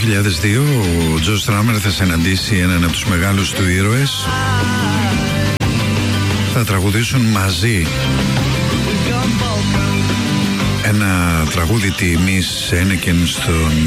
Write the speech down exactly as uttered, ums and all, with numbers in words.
χιλιάδες δύο ο Τζο Στράμερ θα συναντήσει έναν από τους μεγάλους του ήρωες. Θα τραγουδήσουν μαζί ένα τραγούδι τιμής Ένεκεν στον